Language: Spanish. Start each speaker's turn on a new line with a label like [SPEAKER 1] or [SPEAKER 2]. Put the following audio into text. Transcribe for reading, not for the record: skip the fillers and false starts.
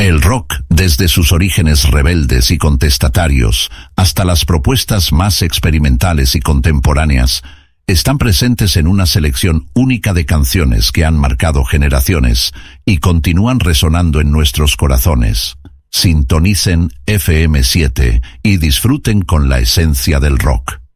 [SPEAKER 1] El rock, desde sus orígenes rebeldes y contestatarios hasta las propuestas más experimentales y contemporáneas, están presentes en una selección única de canciones que han marcado generaciones y continúan resonando en nuestros corazones. Sintonicen FM7 y disfruten con la esencia del rock.